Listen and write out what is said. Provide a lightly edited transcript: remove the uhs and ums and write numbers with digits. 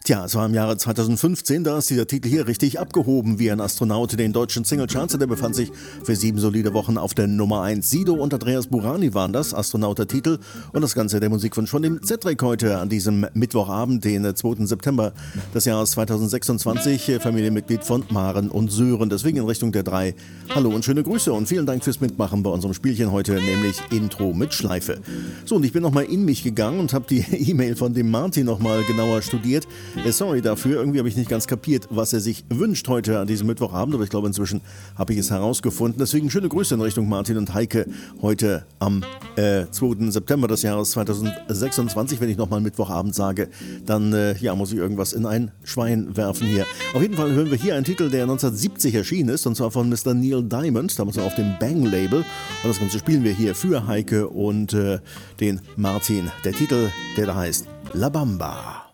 Tja, es war im Jahre 2015, da ist dieser Titel hier richtig abgehoben wie ein Astronaut den deutschen Singlecharts. Der befand sich für 7 solide Wochen auf der Nummer 1. Sido und Andreas Burani waren das, Astronaut der Titel. Und das Ganze der Musikwunsch von dem Z-Track heute an diesem Mittwochabend, den 2. September des Jahres 2026. Familienmitglied von Maren und Sören, deswegen in Richtung der 3. Hallo und schöne Grüße und vielen Dank fürs Mitmachen bei unserem Spielchen heute, nämlich Intro mit Schleife. So, und ich bin nochmal in mich gegangen und habe die E-Mail von dem Martin nochmal genauer studiert. Sorry dafür, irgendwie habe ich nicht ganz kapiert, was er sich wünscht heute an diesem Mittwochabend, aber ich glaube, inzwischen habe ich es herausgefunden. Deswegen schöne Grüße in Richtung Martin und Heike heute am 2. September des Jahres 2026. Wenn ich nochmal Mittwochabend sage, dann muss ich irgendwas in ein Schwein werfen hier. Auf jeden Fall hören wir hier einen Titel, der 1970 erschienen ist, und zwar von Mr. Neil Diamond, damals noch auf dem Bang-Label. Und das Ganze spielen wir hier für Heike und den Martin. Der Titel, der da heißt La Bamba.